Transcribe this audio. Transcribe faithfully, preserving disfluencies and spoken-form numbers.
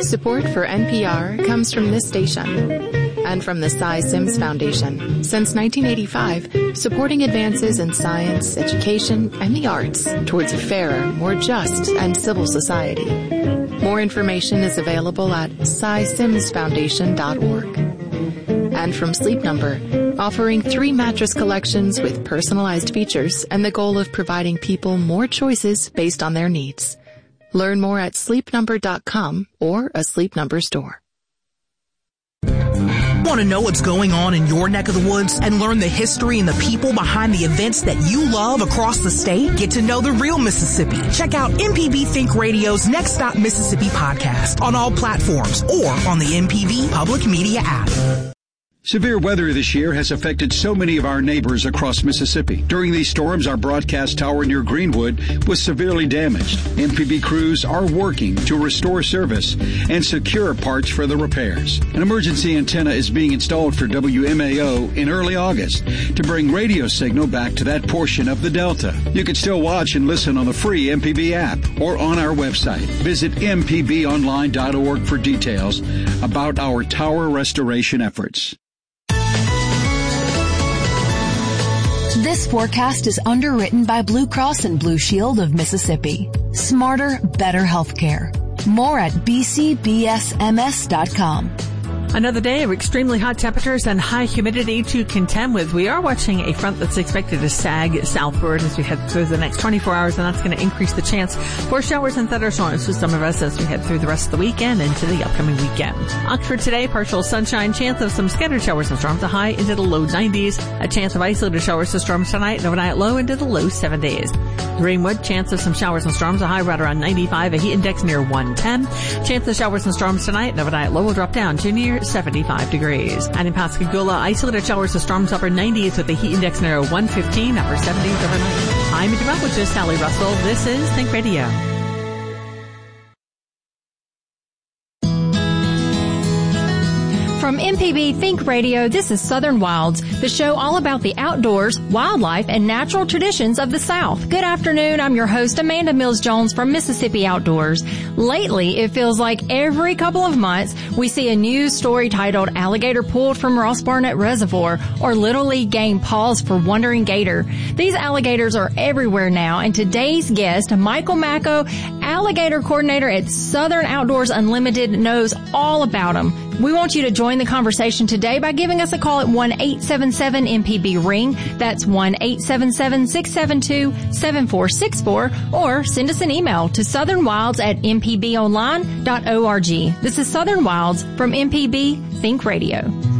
Support for N P R comes from this station and from the Cy Sims Foundation. Since nineteen eighty-five, supporting advances in science, education, and the arts towards a fairer, more just, and civil society. More information is available at cy sims foundation dot org. And from Sleep Number, offering three mattress collections with personalized features and the goal of providing people more choices based on their needs. Learn more at sleep number dot com or a Sleep Number store. Want to know what's going on in your neck of the woods and learn the history and the people behind the events that you love across the state? Get to know the real Mississippi. Check out M P B Think Radio's Next Stop Mississippi podcast on all platforms or on the M P B Public Media app. Severe weather this year has affected so many of our neighbors across Mississippi. During these storms, our broadcast tower near Greenwood was severely damaged. M P B crews are working to restore service and secure parts for the repairs. An emergency antenna is being installed for W M A O in early August to bring radio signal back to that portion of the Delta. You can still watch and listen on the free M P B app or on our website. Visit m p b online dot org for details about our tower restoration efforts. This forecast is underwritten by Blue Cross and Blue Shield of Mississippi. Smarter, better healthcare. More at b c b s m s dot com. Another day of extremely hot temperatures and high humidity to contend with. We are watching a front that's expected to sag southward as we head through the next twenty-four hours, and that's going to increase the chance for showers and thunderstorms for some of us as we head through the rest of the weekend into the upcoming weekend. Oxford today, partial sunshine, chance of some scattered showers and storms, a high into the low nineties, a chance of isolated showers and storms tonight, and overnight low into the low seventies. Greenwood, chance of some showers and storms, a high right around ninety-five, a heat index near one ten. Chance of showers and storms tonight, and overnight low will drop down to near seventy-five degrees. And in Pascagoula, isolated showers and storms, upper nineties with a heat index near one fifteen, upper seventies overnight. I'm meteorologist Sally Russell. This is Think Radio. From M P B Think Radio, this is Southern Wilds, the show all about the outdoors, wildlife, and natural traditions of the South. Good afternoon. I'm your host, Amanda Mills-Jones from Mississippi Outdoors. Lately, it feels like every couple of months, we see a news story titled Alligator Pulled from Ross Barnett Reservoir or Little League Game Paused for Wandering Gator. These alligators are everywhere now, and today's guest, Michael Macko, alligator coordinator at Southern Outdoors Unlimited, knows all about them. We want you to join the conversation today by giving us a call at one eight seven seven M P B ring. That's one eight seven seven, six seven two, seven four six four, or send us an email to southernwilds at m p b online dot org. This is Southern Wilds from M P B Think Radio.